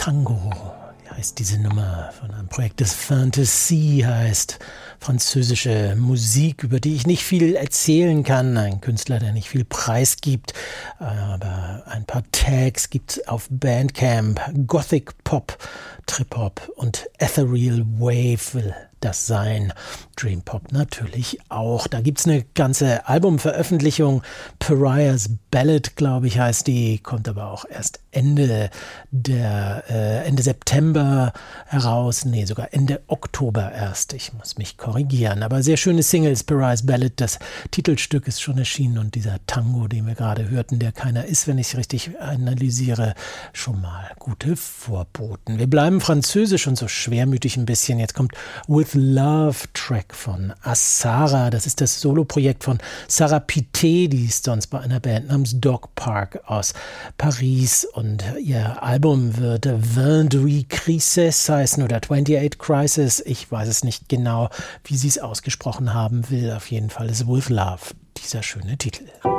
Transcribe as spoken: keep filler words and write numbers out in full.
Tango heißt diese Nummer von einem Projekt, das Fantasy heißt. Französische Musik, über die ich nicht viel erzählen kann. Ein Künstler, der nicht viel preisgibt, aber ein paar Tags gibt es auf Bandcamp. Gothic Pop, Trip Hop und Ethereal Wave will das sein. Dream Pop natürlich auch. Da gibt's eine ganze Albumveröffentlichung. Pariah's Ballad, glaube ich, heißt die. Kommt aber auch erst Ende der äh, Ende September heraus. Nee, sogar Ende Oktober erst. Ich muss mich korrigieren. Aber sehr schöne Singles. Pariah's Ballad, das Titelstück ist schon erschienen und dieser Tango, den wir gerade hörten, der keiner ist, wenn ich es richtig analysiere, schon mal gute Vorboten. Wir bleiben französisch und so schwermütig ein bisschen. Jetzt kommt With Love Track von Asara. Das ist das Soloprojekt von Sarah Pité, die ist sonst bei einer Band namens Dog Park aus Paris und ihr Album wird vingt-huit Crises heißen oder twenty-eight Crisis. Ich weiß es nicht genau, wie sie es ausgesprochen haben will. Auf jeden Fall ist With Love dieser schöne Titel.